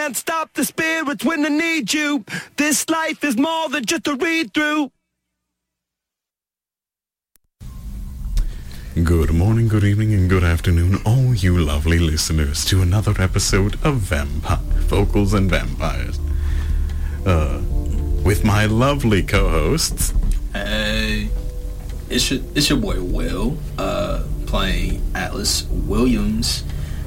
Can't stop the spirits when they need you. This life is more than just a read-through. Good morning, good evening, and good afternoon, all you lovely listeners, to another episode of Vampire Vocals and Vampires. With my lovely co-hosts. Hey, it's your boy Will, playing Atlas Williams.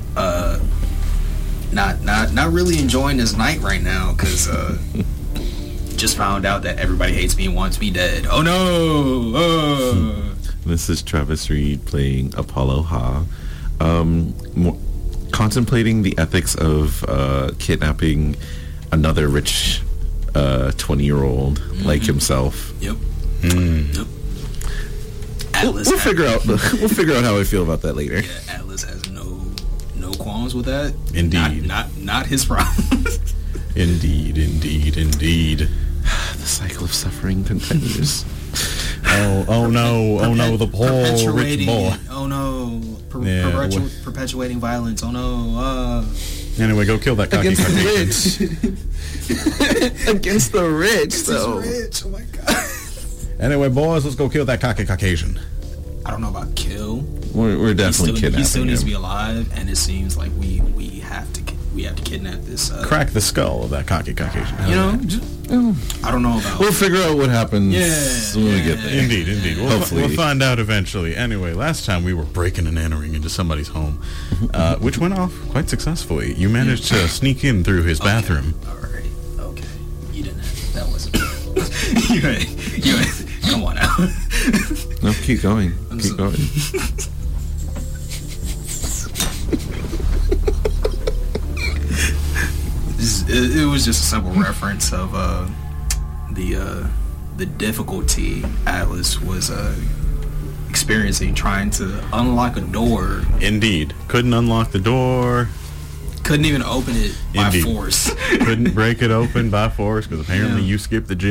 Not really enjoying this night right now because just found out that everybody hates me and wants me dead. Oh no! This is Travis Reed playing Apollo Ha, contemplating the ethics of kidnapping another rich 20-year-old like himself. Yep. Yep. Atlas we'll figure out how I feel about that later. Yeah, Atlas has no qualms with that. Indeed. Not his problem. Indeed. The cycle of suffering continues. Oh no, the poor rich boy. Oh no, perpetuating violence. Oh no. Anyway, go kill that cocky Against Caucasian. the rich. Against the rich, though. Oh my god. Anyway, boys, let's go kill that cocky Caucasian. I don't know about kill. We're definitely kidnapping him. He still needs to be alive, and it seems like we have to kidnap this. Crack the skull of that cocky Caucasian. I don't know about. We'll figure out what happens when we get there. Indeed. Hopefully. We'll find out eventually. Anyway, last time we were breaking and entering into somebody's home, which went off quite successfully. You managed to sneak in through his bathroom. All right. Okay. You didn't. That wasn't. you ain't. Come on now. No, keep going. Keep going. It was just a simple reference of the difficulty Atlas was experiencing trying to unlock a door. Indeed. Couldn't unlock the door. Couldn't even open it by force. Couldn't break it open by force because apparently you skipped the gym.